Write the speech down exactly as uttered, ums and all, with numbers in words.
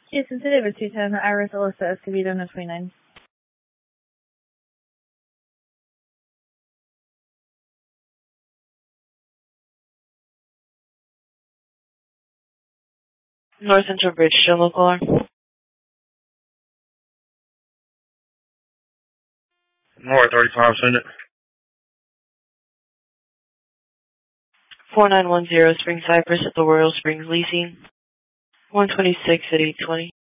Houston City over two ten, Iris Alyssa Escobedo, no twenty-nine. North Central Bridge, show local alarm. North thirty-five, send it. four nine one zero Spring Cypress at the Royal Springs Leasing. one twenty-six at eight twenty.